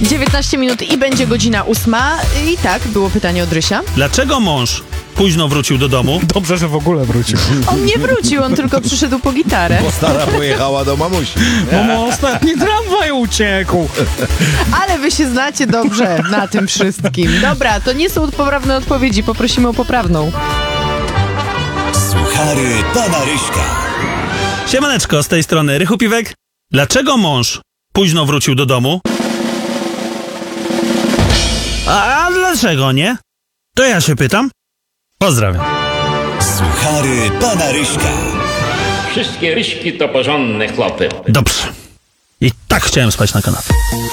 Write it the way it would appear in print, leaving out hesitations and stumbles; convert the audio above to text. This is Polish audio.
19 minut i będzie godzina 8. I tak, było pytanie od Rysia. Dlaczego mąż późno wrócił do domu? Dobrze, że w ogóle wrócił. On nie wrócił, on tylko przyszedł po gitarę. Bo stara pojechała do mamusi. Bo mu ostatni tramwaj uciekł. Ale wy się znacie dobrze na tym wszystkim. Dobra, to nie są poprawne odpowiedzi, poprosimy o poprawną. Suchary pana Ryśka. Siemaneczko, z tej strony Rychu Piwek. Dlaczego mąż późno wrócił do domu? A dlaczego nie? To ja się pytam. Pozdrawiam. Suchary pana Ryśka. Wszystkie ryśki to porządne chłopy. Dobrze. I tak chciałem spać na kanapie.